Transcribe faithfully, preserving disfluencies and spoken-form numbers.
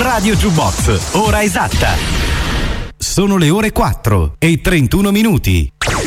Radio Jukebox, ora esatta. Sono le ore quattro e trentuno minuti.